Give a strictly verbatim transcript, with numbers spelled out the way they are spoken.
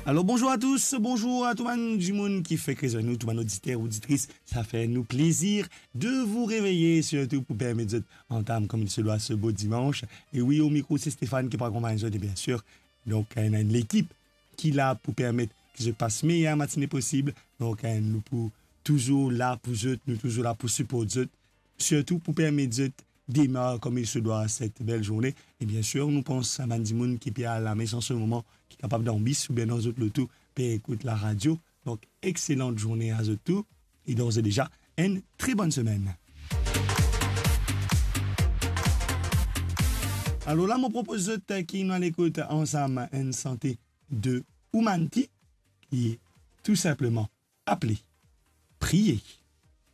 Alors bonjour à tous, bonjour à tout le monde du monde qui fait que nous, tout le monde auditeur, auditrice, ça fait nous plaisir de vous réveiller, surtout pour permettre de entame comme il se doit ce beau dimanche. Et oui, au micro, c'est Stéphane qui prend accompagner et bien sûr, donc on a l'équipe qui est là pour permettre que je passe meilleure matinée possible. Donc nous pour toujours là pour eux, nous toujours là pour supporter eux, surtout pour permettre eux démarre comme il se doit cette belle journée. Et bien sûr, nous pensons à Mandimoun qui est à la maison en ce moment, qui est capable d'ambis ou bien dans autres le tout, puis écoute la radio. Donc, excellente journée à eux tout. Et d'ores et déjà, une très bonne semaine. Alors là, je propose qui nous l'écoute ensemble une santé de Oumanti, qui est tout simplement appelé prier.